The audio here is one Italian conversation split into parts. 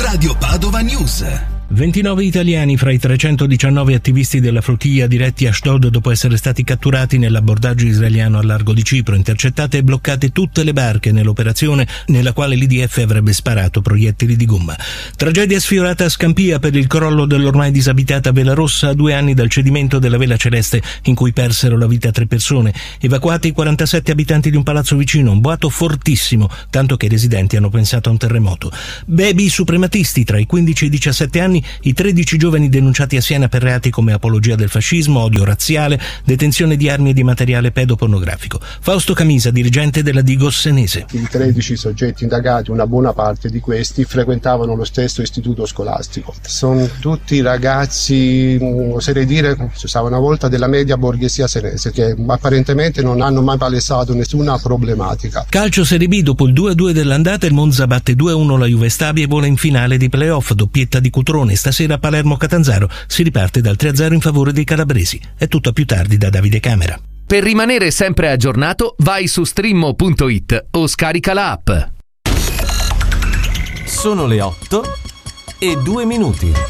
Radio Padova News. 29 italiani fra i 319 attivisti della flottiglia diretti a Ashdod dopo essere stati catturati nell'abbordaggio israeliano al largo di Cipro. Intercettate e bloccate tutte le barche nell'operazione nella quale l'IDF avrebbe sparato proiettili di gomma. Tragedia sfiorata a Scampia per il crollo dell'ormai disabitata Vela Rossa a 2 anni dal cedimento della Vela Celeste in cui persero la vita 3 persone. Evacuati 47 abitanti di un palazzo vicino, un boato fortissimo, tanto che i residenti hanno pensato a un terremoto. Baby suprematisti tra i 15 e i 17 anni, i 13 giovani denunciati a Siena per reati come apologia del fascismo, odio razziale, detenzione di armi e di materiale pedopornografico. Fausto Camisa, dirigente della Digos senese. I 13 soggetti indagati, una buona parte di questi frequentavano lo stesso istituto scolastico. Sono tutti ragazzi, oserei dire, si usava una volta, della media borghesia senese, che apparentemente non hanno mai palesato nessuna problematica. Calcio Serie B, dopo il 2-2 dell'andata, il Monza batte 2-1 la Juve Stabia e vola in finale di playoff, doppietta di Cutrone. Stasera a Palermo-Catanzaro si riparte dal 3-0 in favore dei calabresi. È tutto a più tardi da Davide Camera. Per rimanere sempre aggiornato, vai su streammo.it o scarica la app. Sono le 8:02.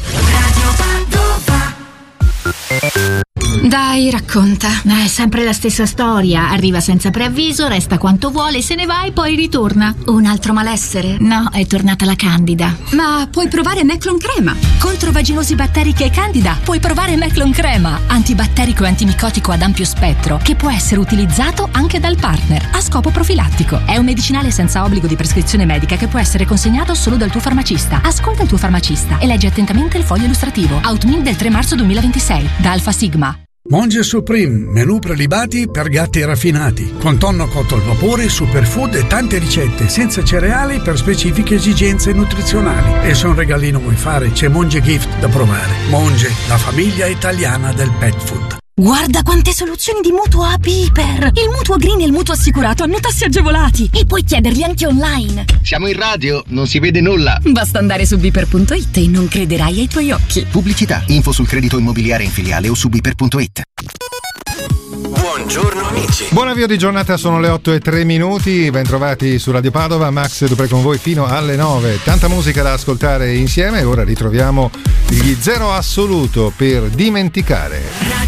Dai, racconta. È sempre la stessa storia. Arriva senza preavviso, resta quanto vuole, se ne va e poi ritorna. Un altro malessere? No, è tornata la Candida. Ma puoi provare Meclon Crema. Contro vaginosi batteriche e Candida puoi provare Meclon Crema. Antibatterico e antimicotico ad ampio spettro, che può essere utilizzato anche dal partner a scopo profilattico. È un medicinale senza obbligo di prescrizione medica che può essere consegnato solo dal tuo farmacista. Ascolta il tuo farmacista e leggi attentamente il foglio illustrativo. Outmin del 3 marzo 2026 da Alfa Sigma. Monge Supreme, menù prelibati per gatti raffinati, con tonno cotto al vapore, superfood e tante ricette, senza cereali per specifiche esigenze nutrizionali. E se un regalino vuoi fare, c'è Monge Gift da provare. Monge, la famiglia italiana del pet food. Guarda quante soluzioni di mutuo a Piper! Il mutuo green e il mutuo assicurato hanno tassi agevolati e puoi chiederli anche online. Siamo in radio, non si vede nulla. Basta andare su Piper.it e non crederai ai tuoi occhi. Pubblicità, info sul credito immobiliare in filiale o su Piper.it. Buongiorno amici. Buon avvio di giornata, sono le 8:03. Bentrovati su Radio Padova. Max Dupré con voi fino alle 9. Tanta musica da ascoltare insieme. Ora ritroviamo gli Zero Assoluto per dimenticare.